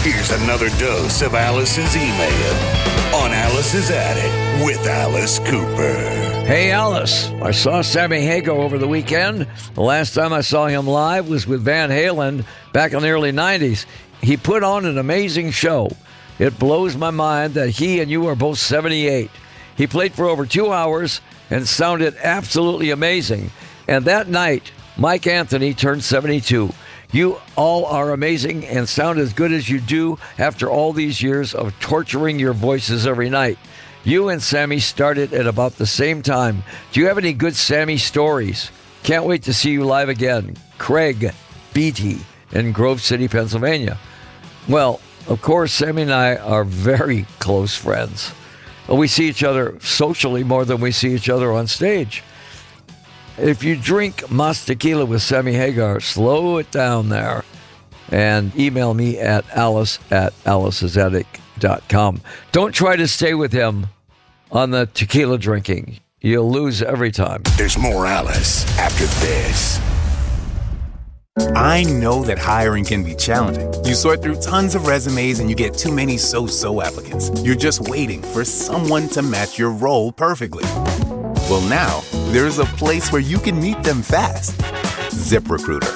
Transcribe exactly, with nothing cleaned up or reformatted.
Here's another dose of Alice's email on Alice's Attic with Alice Cooper. Hey, Alice. I saw Sammy Hagar over the weekend. The last time I saw him live was with Van Halen back in the early nineties. He put on an amazing show. It blows my mind that he and you are both seventy-eight. He played for over two hours and sounded absolutely amazing. And that night, Mike Anthony turned seventy-two. You all are amazing and sound as good as you do after all these years of torturing your voices every night. You and Sammy started at about the same time. Do you have any good Sammy stories? Can't wait to see you live again. Craig Beatty in Grove City, Pennsylvania. Well, of course, Sammy and I are very close friends. We see each other socially more than we see each other on stage. If you drink Mas Tequila with Sammy Hagar, slow it down there and email me at alice at alice's attic dot com. Don't try to stay with him on the tequila drinking. You'll lose every time. There's more Alice after this. I know that hiring can be challenging. You sort through tons of resumes and you get too many so-so applicants. You're just waiting for someone to match your role perfectly. Well, now, there's a place where you can meet them fast. ZipRecruiter.